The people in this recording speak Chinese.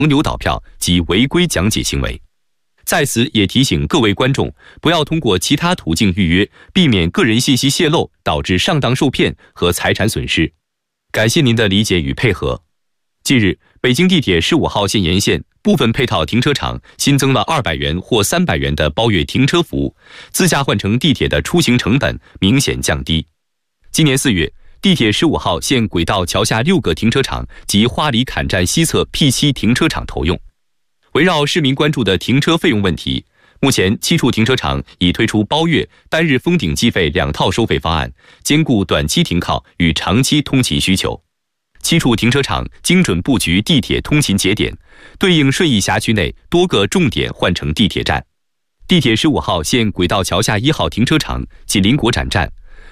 黄牛倒票及违规讲解行为。在此也提醒各位观众，不要通过其他途径预约，避免个人信息泄露导致上当受骗和财产损失。感谢您的理解与配合。近日，北京地铁15号线沿线部分配套停车场新增了200元或300元的包月停车服务，自驾换乘地铁的出行成本明显降低。今年4月，地铁15号线轨道桥下6个停车场及花里坎站西侧 P7 停车场投用。围绕市民关注的停车费用问题，目前7处停车场已推出包月、单日封顶计费2套收费方案，兼顾短期停靠与长期通勤需求。7处停车场精准布局地铁通勤节点，对应顺义辖区内多个重点换乘地铁站。地铁15号线轨道桥下1号停车场紧邻国展站，